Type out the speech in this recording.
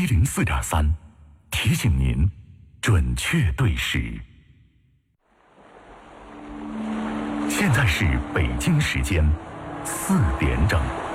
104.3，提醒您准确对时。现在是北京时间4点整。